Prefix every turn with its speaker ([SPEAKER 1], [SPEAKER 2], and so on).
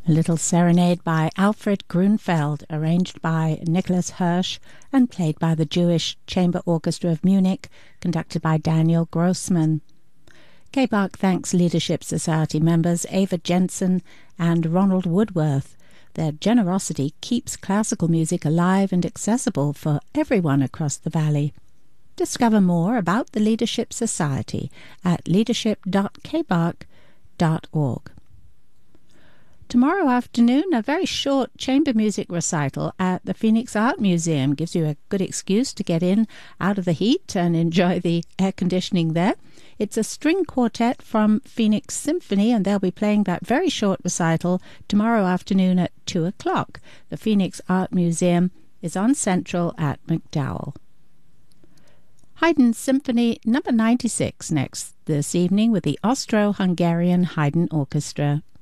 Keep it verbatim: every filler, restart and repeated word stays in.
[SPEAKER 1] A little serenade by Alfred Grunfeld, arranged by Nicholas Hirsch and played by the Jewish Chamber Orchestra of Munich, conducted by Daniel Grossman. K-Bach thanks Leadership Society members Ava Jensen and Ronald Woodworth. Their generosity keeps classical music alive and accessible for everyone across the valley. Discover more about the Leadership Society at leadership dot k bach dot org. Tomorrow afternoon, a very short chamber music recital at the Phoenix Art Museum gives you a good excuse to get in out of the heat and enjoy the air conditioning there. It's a string quartet from Phoenix Symphony, and they'll be playing that very short recital tomorrow afternoon at two o'clock. The Phoenix Art Museum is on Central at McDowell. Haydn Symphony number ninety-six next this evening with the Austro-Hungarian Haydn Orchestra.